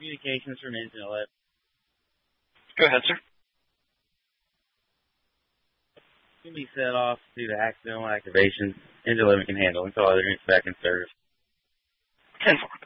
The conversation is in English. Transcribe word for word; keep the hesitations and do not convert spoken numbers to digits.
Communications from Engine eleven. Go ahead, sir. Can be set off due to accidental activation. Engine eleven can handle until other units back in service. ten four.